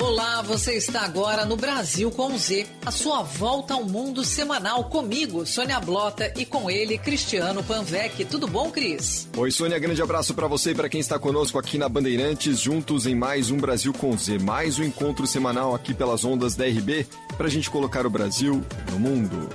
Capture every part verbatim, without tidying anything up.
Olá, você está agora no Brasil com Z, a sua volta ao mundo semanal comigo, Sônia Blota, e com ele, Cristiano Panvec. Tudo bom, Cris? Oi, Sônia, grande abraço para você e para quem está conosco aqui na Bandeirantes, juntos em mais um Brasil com Z, mais um encontro semanal aqui pelas ondas da R B, para a gente colocar o Brasil no mundo.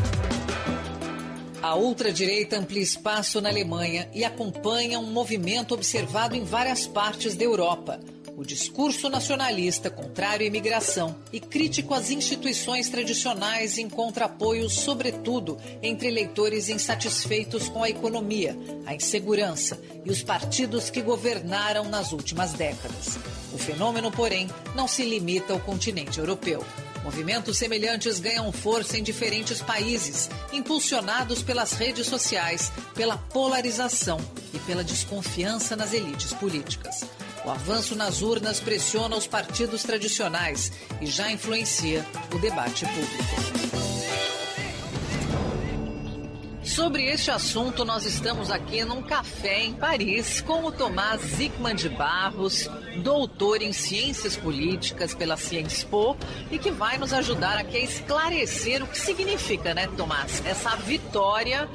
A ultradireita amplia espaço na Alemanha e acompanha um movimento observado em várias partes da Europa. O discurso nacionalista contrário à imigração e crítico às instituições tradicionais encontra apoio, sobretudo, entre eleitores insatisfeitos com a economia, a insegurança e os partidos que governaram nas últimas décadas. O fenômeno, porém, não se limita ao continente europeu. Movimentos semelhantes ganham força em diferentes países, impulsionados pelas redes sociais, pela polarização e pela desconfiança nas elites políticas. O avanço nas urnas pressiona os partidos tradicionais e já influencia o debate público. Sobre este assunto, nós estamos aqui num café em Paris com o Tomás Zickman de Barros, doutor em Ciências Políticas pela Cienspo, e que vai nos ajudar aqui a esclarecer o que significa, né, Tomás, essa vitória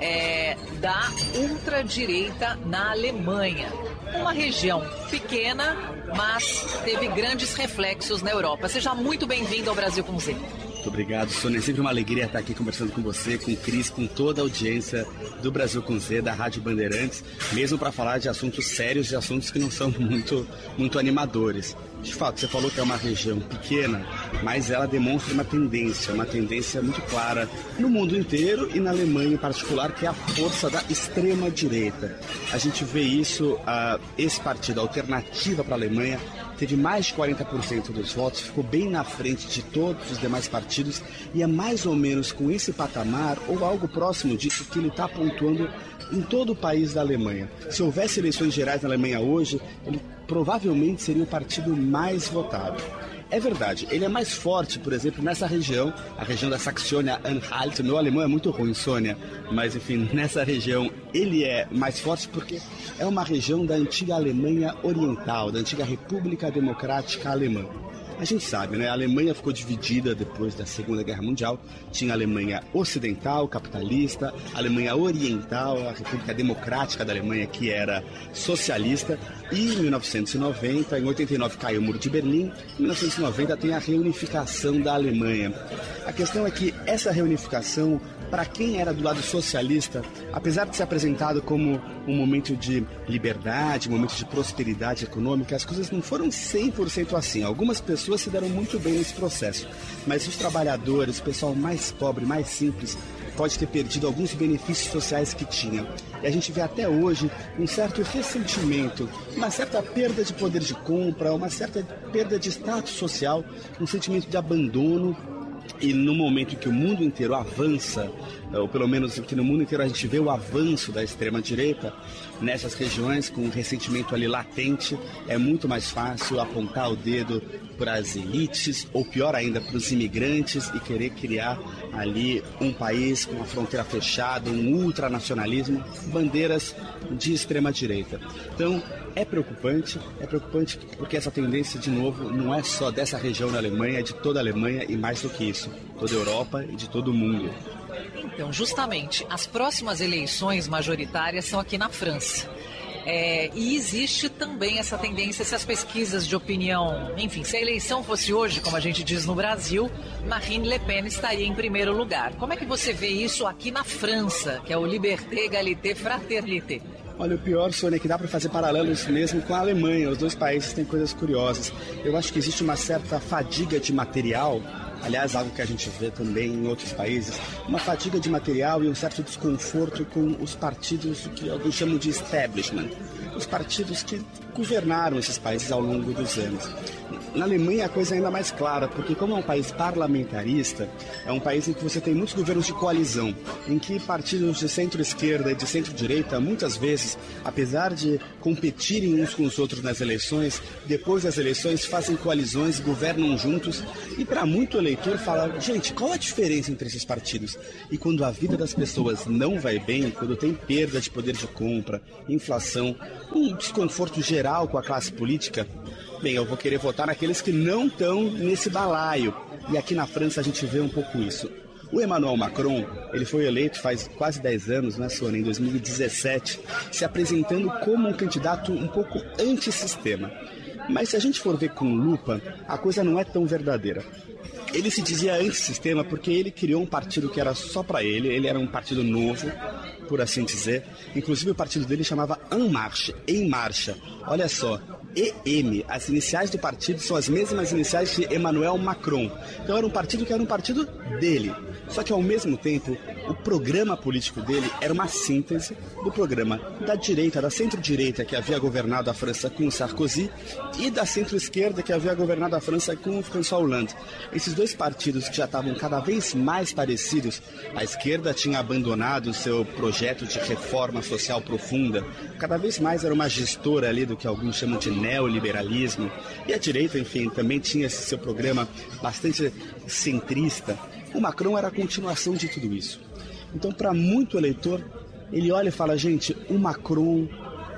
é, da ultradireita na Alemanha. Uma região pequena, mas teve grandes reflexos na Europa. Seja muito bem-vindo ao Brasil com Z. Muito obrigado, Sônia. É sempre uma alegria estar aqui conversando com você, com o Cris, com toda a audiência do Brasil com Z, da Rádio Bandeirantes, mesmo para falar de assuntos sérios, de assuntos que não são muito, muito animadores. De fato, você falou que é uma região pequena, mas ela demonstra uma tendência, uma tendência muito clara no mundo inteiro e na Alemanha em particular, que é a força da extrema-direita. A gente vê isso, uh, esse partido, a Alternativa para a Alemanha, teve mais de quarenta por cento dos votos, ficou bem na frente de todos os demais partidos e é mais ou menos com esse patamar ou algo próximo disso que ele está pontuando em todo o país da Alemanha. Se houvesse eleições gerais na Alemanha hoje, ele provavelmente seria o partido mais votado. É verdade, ele é mais forte, por exemplo, nessa região, a região da Saxônia-Anhalt. Meu alemão é muito ruim, Sônia, mas enfim, nessa região ele é mais forte porque é uma região da antiga Alemanha Oriental, da antiga República Democrática Alemã. A gente sabe, né? A Alemanha ficou dividida depois da Segunda Guerra Mundial. Tinha a Alemanha ocidental, capitalista, a Alemanha oriental, a República Democrática da Alemanha, que era socialista. E em mil novecentos e noventa, em oitenta e nove caiu o Muro de Berlim, em mil novecentos e noventa tem a reunificação da Alemanha. A questão é que essa reunificação, para quem era do lado socialista, apesar de ser apresentado como um momento de liberdade, um momento de prosperidade econômica, as coisas não foram cem por cento assim. Algumas pessoas se deram muito bem nesse processo, mas os trabalhadores, o pessoal mais pobre, mais simples, pode ter perdido alguns benefícios sociais que tinha. E a gente vê até hoje um certo ressentimento, uma certa perda de poder de compra, uma certa perda de status social, um sentimento de abandono. E no momento em que o mundo inteiro avança, ou pelo menos que no mundo inteiro a gente vê o avanço da extrema-direita, nessas regiões com um ressentimento ali latente, é muito mais fácil apontar o dedo para as elites, ou pior ainda, para os imigrantes, e querer criar ali um país com uma fronteira fechada, um ultranacionalismo, bandeiras de extrema-direita. Então, é preocupante, é preocupante porque essa tendência, de novo, não é só dessa região da Alemanha, é de toda a Alemanha e mais do que isso, toda a Europa e de todo o mundo. Então, justamente, as próximas eleições majoritárias são aqui na França. É, e existe também essa tendência, se as pesquisas de opinião, enfim, se a eleição fosse hoje, como a gente diz no Brasil, Marine Le Pen estaria em primeiro lugar. Como é que você vê isso aqui na França, que é o Liberté, Égalité, Fraternité? Olha, o pior, Sônia, é que dá para fazer paralelo isso mesmo com a Alemanha. Os dois países têm coisas curiosas. Eu acho que existe uma certa fadiga de material, aliás, algo que a gente vê também em outros países, uma fadiga de material e um certo desconforto com os partidos que alguns chamam de establishment, os partidos que governaram esses países ao longo dos anos. Na Alemanha a coisa é ainda mais clara, porque como é um país parlamentarista, é um país em que você tem muitos governos de coalizão, em que partidos de centro-esquerda e de centro-direita, muitas vezes, apesar de competirem uns com os outros nas eleições, depois das eleições fazem coalizões, governam juntos, e para muito eleitor fala, gente, qual a diferença entre esses partidos? E quando a vida das pessoas não vai bem, quando tem perda de poder de compra, inflação, um desconforto geral com a classe política, bem, eu vou querer votar naqueles que não estão nesse balaio. E aqui na França a gente vê um pouco isso. O Emmanuel Macron, ele foi eleito faz quase dez anos, né, Sônia, em dois mil e dezessete, se apresentando como um candidato um pouco antissistema. Mas se a gente for ver com lupa, a coisa não é tão verdadeira. Ele se dizia antissistema porque ele criou um partido que era só para ele, ele era um partido novo, por assim dizer. Inclusive o partido dele chamava En Marche, Em Marcha. Olha só, E M, as iniciais do partido são as mesmas iniciais de Emmanuel Macron. Então era um partido que era um partido dele. Só que ao mesmo tempo, o programa político dele era uma síntese do programa da direita, da centro-direita que havia governado a França com Sarkozy e da centro-esquerda que havia governado a França com François Hollande. Esses dois partidos que já estavam cada vez mais parecidos, a esquerda tinha abandonado o seu projeto de reforma social profunda, cada vez mais era uma gestora ali do que alguns chamam de neoliberalismo, e a direita, enfim, também tinha esse seu programa bastante centrista. O Macron era a continuação de tudo isso. Então, para muito eleitor, ele olha e fala, gente, o Macron,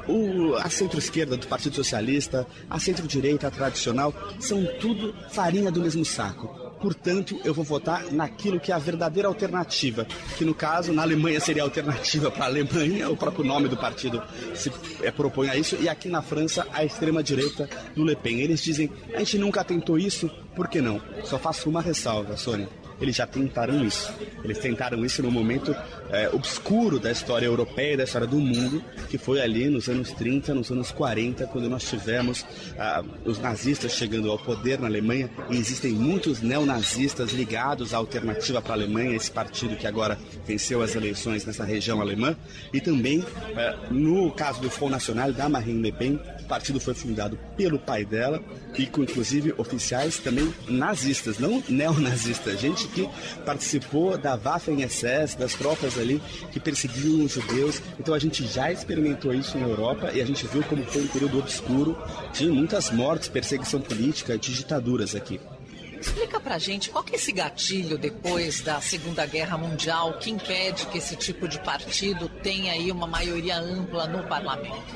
o, a centro-esquerda do Partido Socialista, a centro-direita tradicional, são tudo farinha do mesmo saco. Portanto, eu vou votar naquilo que é a verdadeira alternativa, que no caso, na Alemanha seria a alternativa para a Alemanha, o próprio nome do partido se é, propõe a isso, e aqui na França, a extrema-direita do Le Pen. Eles dizem, a gente nunca tentou isso, por que não? Só faço uma ressalva, Sônia. Eles já tentaram isso. Eles tentaram isso no momento é, obscuro da história europeia e da história do mundo, que foi ali nos anos trinta, nos anos quarenta, quando nós tivemos ah, os nazistas chegando ao poder na Alemanha, e existem muitos neonazistas ligados à Alternativa para a Alemanha, esse partido que agora venceu as eleições nessa região alemã, e também, é, no caso do Front National, da Marine Le Pen, o partido foi fundado pelo pai dela, e com inclusive oficiais também nazistas, não neonazistas, gente que participou da Waffen-S S, das tropas ali que perseguiam os judeus. Então a gente já experimentou isso na Europa e a gente viu como foi um período obscuro de muitas mortes, perseguição política, de ditaduras aqui. Explica pra gente qual que é esse gatilho depois da Segunda Guerra Mundial que impede que esse tipo de partido tenha aí uma maioria ampla no parlamento?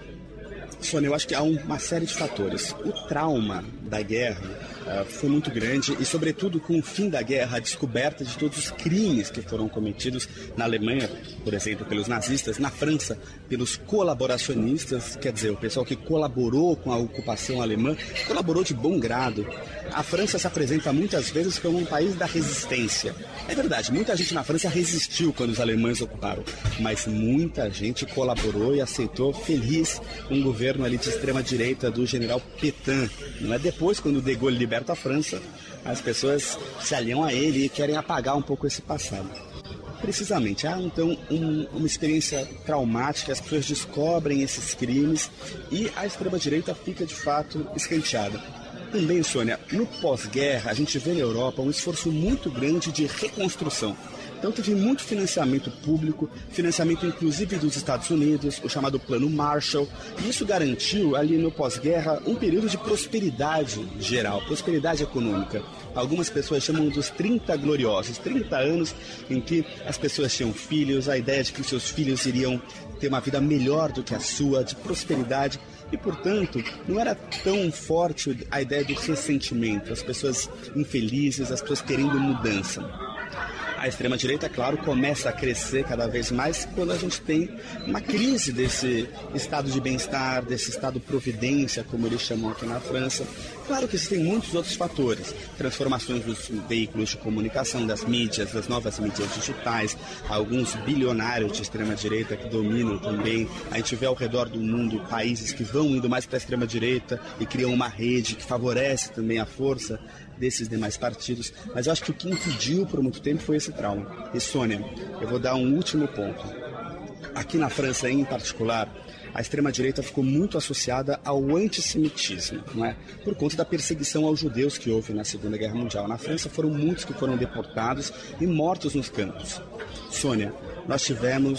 Sônia, eu acho que há uma série de fatores. O trauma da guerra uh, foi muito grande e, sobretudo, com o fim da guerra, a descoberta de todos os crimes que foram cometidos na Alemanha, por exemplo, pelos nazistas, na França, pelos colaboracionistas, quer dizer, o pessoal que colaborou com a ocupação alemã, colaborou de bom grado. A França se apresenta muitas vezes como um país da resistência. É verdade, muita gente na França resistiu quando os alemães ocuparam, mas muita gente colaborou e aceitou feliz um governo ali de extrema-direita do general Pétain. Não é depois, quando De Gaulle liberta a França, as pessoas se aliam a ele e querem apagar um pouco esse passado. Precisamente, há então um, uma experiência traumática, as pessoas descobrem esses crimes e a extrema-direita fica de fato escanteada. Também, Sônia, no pós-guerra, a gente vê na Europa um esforço muito grande de reconstrução. Então teve muito financiamento público, financiamento inclusive dos Estados Unidos, o chamado Plano Marshall, e isso garantiu ali no pós-guerra um período de prosperidade geral, prosperidade econômica. Algumas pessoas chamam dos trinta gloriosos, trinta anos em que as pessoas tinham filhos, a ideia de que os seus filhos iriam ter uma vida melhor do que a sua, de prosperidade. E, portanto, não era tão forte a ideia do ressentimento, as pessoas infelizes, as pessoas querendo mudança. A extrema-direita, claro, começa a crescer cada vez mais quando a gente tem uma crise desse estado de bem-estar, desse estado providência, como eles chamam aqui na França. Claro que existem muitos outros fatores, transformações dos veículos de comunicação, das mídias, das novas mídias digitais, alguns bilionários de extrema-direita que dominam também. A gente vê ao redor do mundo países que vão indo mais para a extrema-direita e criam uma rede que favorece também a força desses demais partidos, mas eu acho que o que impediu por muito tempo foi esse trauma. E, Sônia, eu vou dar um último ponto. Aqui na França, em particular, a extrema-direita ficou muito associada ao antissemitismo, não é? Por conta da perseguição aos judeus que houve na Segunda Guerra Mundial. Na França foram muitos que foram deportados e mortos nos campos. Sônia, nós tivemos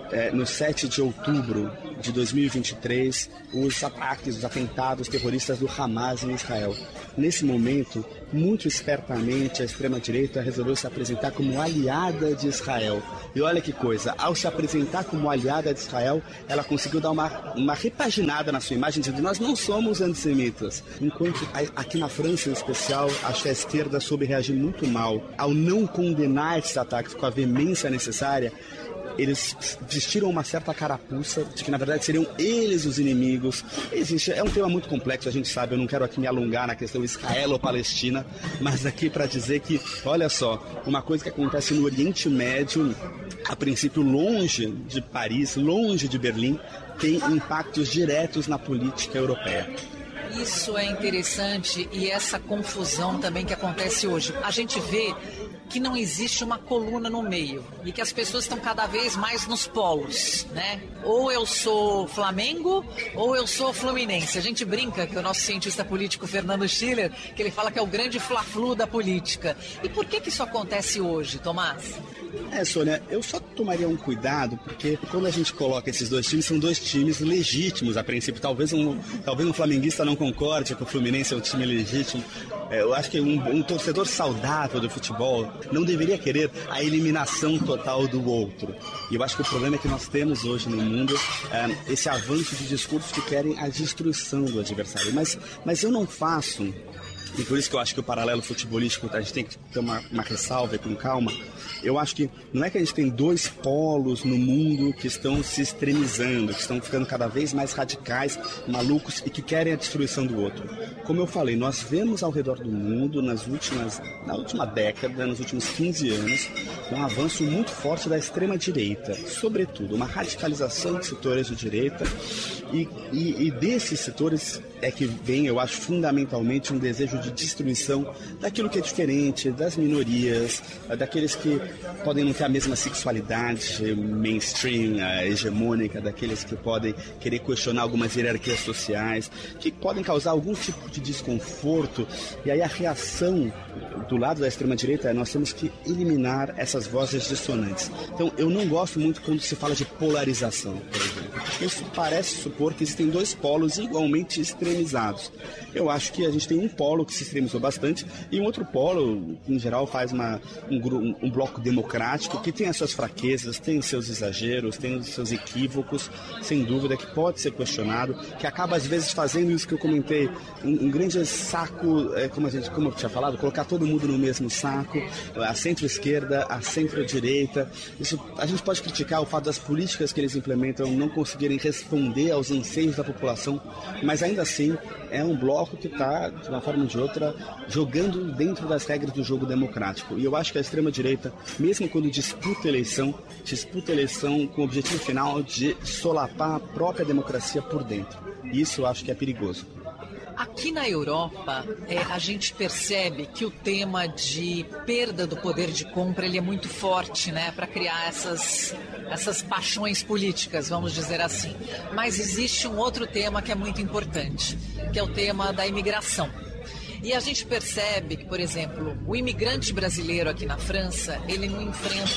é, no sete de outubro de dois mil e vinte e três, os ataques, os atentados terroristas do Hamas em Israel. Nesse momento, muito espertamente, a extrema-direita resolveu se apresentar como aliada de Israel. E olha que coisa, ao se apresentar como aliada de Israel, ela conseguiu dar uma, uma repaginada na sua imagem, dizendo: nós não somos antissemitas. Enquanto aqui na França, em especial, acho que a esquerda soube reagir muito mal ao não condenar esses ataques com a veemência necessária. Eles vestiram uma certa carapuça de que, na verdade, seriam eles os inimigos. Existe, é um tema muito complexo, a gente sabe, eu não quero aqui me alongar na questão israelo-palestina, mas aqui para dizer que, olha só, uma coisa que acontece no Oriente Médio, a princípio longe de Paris, longe de Berlim, tem impactos diretos na política europeia. Isso é interessante, e essa confusão também que acontece hoje. A gente vê que não existe uma coluna no meio e que as pessoas estão cada vez mais nos polos, né? Ou eu sou Flamengo ou eu sou Fluminense. A gente brinca que o nosso cientista político Fernando Schiller, que ele fala que é o grande fla-flu da política. E por que que isso acontece hoje, Tomás? É, Sônia, eu só tomaria um cuidado, porque quando a gente coloca esses dois times, são dois times legítimos, a princípio. Talvez um, talvez um flamenguista não concorde que o Fluminense é um time legítimo. É, eu acho que um, um torcedor saudável do futebol não deveria querer a eliminação total do outro. E eu acho que o problema é que nós temos hoje no mundo é, esse avanço de discursos que querem a destruição do adversário. Mas, mas eu não faço, e por isso que eu acho que o paralelo futebolístico, a gente tem que ter uma, uma ressalva com calma. Eu acho que não é que a gente tem dois polos no mundo que estão se extremizando, que estão ficando cada vez mais radicais, malucos e que querem a destruição do outro. Como eu falei, nós vemos ao redor do mundo, nas últimas, na última década, nos últimos quinze anos, um avanço muito forte da extrema-direita, sobretudo uma radicalização de setores de direita, e, e, e desses setores é que vem, eu acho, fundamentalmente um desejo de destruição daquilo que é diferente, das minorias, daqueles que podem não ter a mesma sexualidade mainstream, hegemônica, daqueles que podem querer questionar algumas hierarquias sociais, que podem causar algum tipo de desconforto. E aí a reação do lado da extrema-direita é: nós temos que eliminar essas vozes dissonantes. Então eu não gosto muito quando se fala de polarização, por exemplo. Isso parece supor que existem dois polos igualmente extremizados. Eu acho que a gente tem um polo que se extremizou bastante e um outro polo, que em geral faz uma, um, um bloco democrático que tem as suas fraquezas, tem os seus exageros, tem os seus equívocos, sem dúvida, que pode ser questionado, que acaba às vezes fazendo isso que eu comentei, um, um grande saco, é, como, a gente, como eu tinha falado, colocar todo mundo no mesmo saco, a centro-esquerda, a centro-direita. Isso, a gente pode criticar o fato das políticas que eles implementam não conseguirem responder aos anseios da população, mas ainda assim é um bloco que está, de uma forma ou de outra, jogando dentro das regras do jogo democrático. E eu acho que a extrema-direita, mesmo quando disputa eleição, disputa eleição com o objetivo final de solapar a própria democracia por dentro. E isso eu acho que é perigoso. Aqui na Europa, é, a gente percebe que o tema de perda do poder de compra ele é muito forte, né, para criar essas, essas paixões políticas, vamos dizer assim. Mas existe um outro tema que é muito importante, que é o tema da imigração. E a gente percebe que, por exemplo, o imigrante brasileiro aqui na França, ele não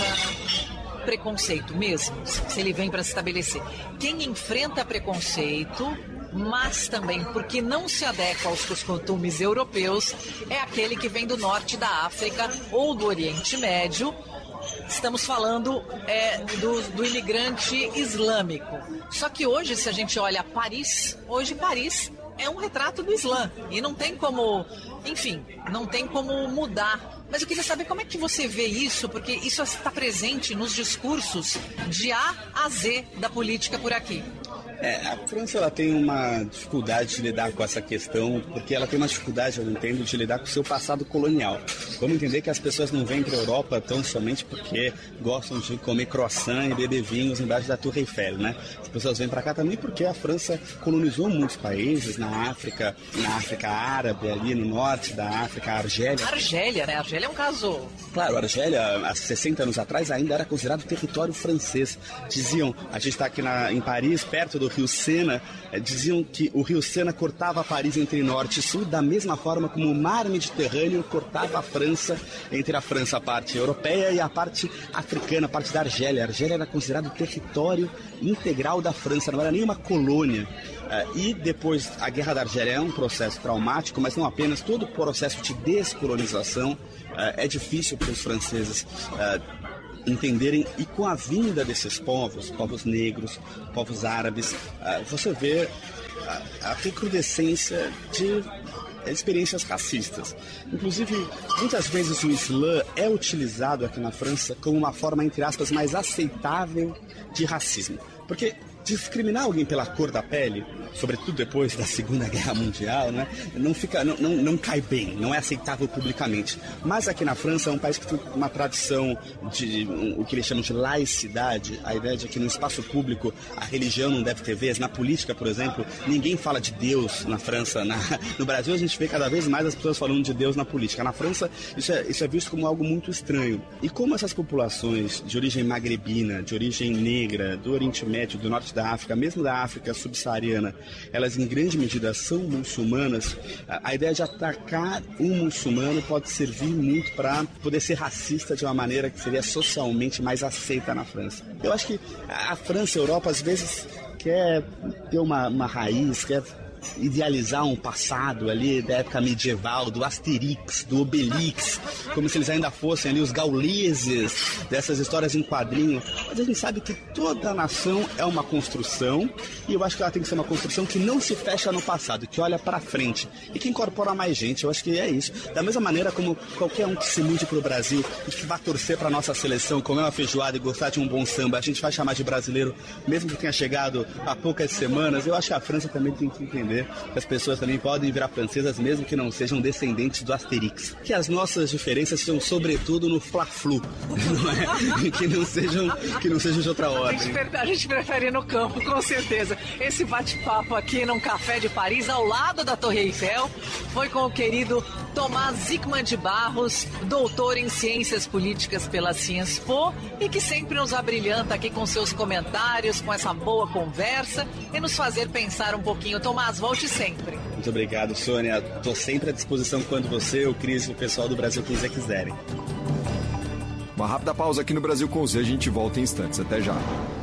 enfrenta preconceito mesmo, se ele vem para se estabelecer. Quem enfrenta preconceito, mas também porque não se adequa aos costumes europeus, é aquele que vem do norte da África ou do Oriente Médio. Estamos falando é, do, do imigrante islâmico. Só que hoje, se a gente olha Paris, hoje Paris é um retrato do Islã. E não tem como, enfim, não tem como mudar. Mas eu queria saber como é que você vê isso, porque isso está presente nos discursos de A a Z da política por aqui. É, a França ela tem uma dificuldade de lidar com essa questão, porque ela tem uma dificuldade, eu entendo, de lidar com o seu passado colonial. Vamos entender que as pessoas não vêm para a Europa tão somente porque gostam de comer croissant e beber vinhos embaixo da Torre Eiffel, né? As pessoas vêm para cá também porque a França colonizou muitos países na África, na África Árabe, ali no norte da África, a Argélia. Argélia, né? A Argélia é um caso... Claro, a Argélia, há sessenta anos atrás, ainda era considerado território francês. Diziam, a gente está aqui na, em Paris, perto do rio Sena, é, diziam que o rio Sena cortava Paris entre norte e sul, da mesma forma como o mar Mediterrâneo cortava a França entre a França, a parte europeia, e a parte africana, a parte da Argélia. A Argélia era considerado território integral da França, não era nenhuma colônia. Uh, e depois, a Guerra da Argélia é um processo traumático, mas não apenas, todo o processo de descolonização uh, é difícil para os franceses uh, entenderem, e com a vinda desses povos, povos negros, povos árabes, uh, você vê a, a recrudescência de experiências racistas. Inclusive, muitas vezes o Islã é utilizado aqui na França como uma forma, entre aspas, mais aceitável de racismo. Porque discriminar alguém pela cor da pele, sobretudo depois da Segunda Guerra Mundial, né, não, fica, não, não, não cai bem, não é aceitável publicamente. Mas aqui na França é um país que tem uma tradição de um, o que eles chamam de laicidade, a ideia de que no espaço público a religião não deve ter vez. Na política, por exemplo, ninguém fala de Deus na França. Na, no Brasil a gente vê cada vez mais as pessoas falando de Deus na política. Na França isso é, isso é visto como algo muito estranho. E como essas populações de origem magrebina, de origem negra, do Oriente Médio, do Norte da África, mesmo da África subsaariana, elas em grande medida são muçulmanas, a ideia de atacar um muçulmano pode servir muito para poder ser racista de uma maneira que seria socialmente mais aceita na França. Eu acho que a França, a Europa, às vezes quer ter uma, uma raiz, quer idealizar um passado ali da época medieval, do Asterix, do Obelix, como se eles ainda fossem ali os gauleses dessas histórias em quadrinho. Mas a gente sabe que toda nação é uma construção, e eu acho que ela tem que ser uma construção que não se fecha no passado, que olha para frente e que incorpora mais gente. Eu acho que é isso. Da mesma maneira como qualquer um que se mude para o Brasil e que vá torcer para a nossa seleção, comer uma feijoada e gostar de um bom samba, a gente vai chamar de brasileiro, mesmo que tenha chegado há poucas semanas. Eu acho que a França também tem que entender que as pessoas também podem virar francesas mesmo que não sejam descendentes do Asterix. Que as nossas diferenças sejam sobretudo no fla-flu, não é? que, não sejam, que não sejam de outra ordem. A gente, a gente prefere ir no campo, com certeza. Esse bate-papo aqui num café de Paris, ao lado da Torre Eiffel, foi com o querido Tomás Zickman de Barros, doutor em Ciências Políticas pela Sciences Po, e que sempre nos abrilhanta aqui com seus comentários, com essa boa conversa e nos fazer pensar um pouquinho. Tomás, volte sempre. Muito obrigado, Sônia. Estou sempre à disposição quando você, o Cris e o pessoal do Brasil com Z quiserem. Uma rápida pausa aqui no Brasil com Z, a gente volta em instantes. Até já.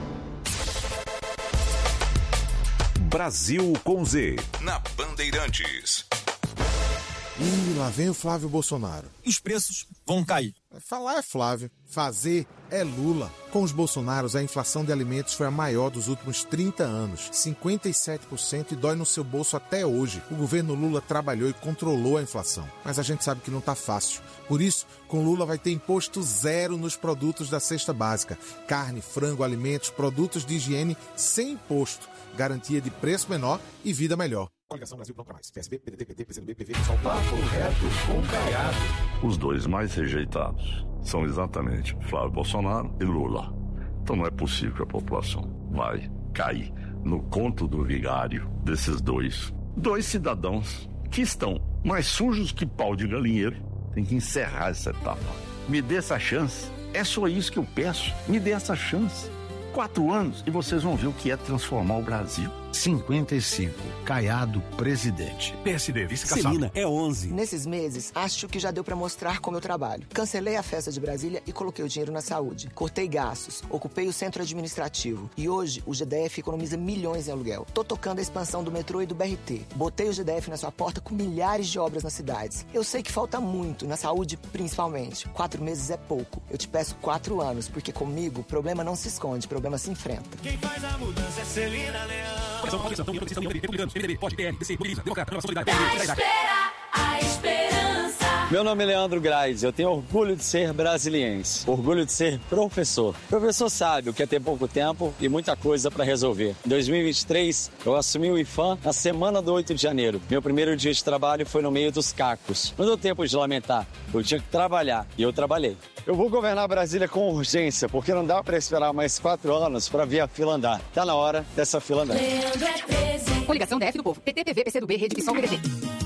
Brasil com Z, na Bandeirantes. Ih, lá vem o Flávio Bolsonaro. Os preços vão cair. Falar é Flávio, fazer é Lula. Com os Bolsonaros, a inflação de alimentos foi a maior dos últimos trinta anos, cinquenta e sete por cento, e dói no seu bolso até hoje. O governo Lula trabalhou e controlou a inflação, mas a gente sabe que não está fácil. Por isso, com Lula vai ter imposto zero nos produtos da cesta básica. Carne, frango, alimentos, produtos de higiene sem imposto. Garantia de preço menor e vida melhor. Coligação Brasil Pronto Pra Mais. P S B, P D T, P T, P C do B, P V, Pessoal. Papo reto com Caiado. Os dois mais rejeitados são exatamente Flávio Bolsonaro e Lula. Então não é possível que a população vai cair no conto do vigário desses dois. Dois cidadãos que estão mais sujos que pau de galinheiro. Tem que encerrar essa etapa. Me dê essa chance. É só isso que eu peço. Me dê essa chance. Quatro anos e vocês vão ver o que é transformar o Brasil. cinquenta e cinco. Caiado, presidente. P S D, vice-caçado. Celina, é onze. Nesses meses, acho que já deu pra mostrar como eu trabalho. Cancelei a festa de Brasília e coloquei o dinheiro na saúde. Cortei gastos, ocupei o centro administrativo. E hoje, o G D F economiza milhões em aluguel. Tô tocando a expansão do metrô e do B R T. Botei o G D F na sua porta com milhares de obras nas cidades. Eu sei que falta muito, na saúde principalmente. Quatro meses é pouco. Eu te peço quatro anos, porque comigo, problema não se esconde, problema se enfrenta. Quem faz a mudança é Celina Leão. Espera a esperança. Meu nome é Leandro Grais, eu tenho orgulho de ser brasiliense, orgulho de ser professor. Professor sabe o que é ter pouco tempo e muita coisa para resolver. Em dois mil e vinte e três, eu assumi o I F A M na semana do oito de janeiro. Meu primeiro dia de trabalho foi no meio dos cacos. Não deu tempo de lamentar, eu tinha que trabalhar e eu trabalhei. Eu vou governar Brasília com urgência, porque não dá para esperar mais quatro anos para ver a fila andar. Tá na hora dessa fila andar. Leandro é presidente. Coligação D F do Povo. P T, P V, P C do B, Rede P SOL, P D T.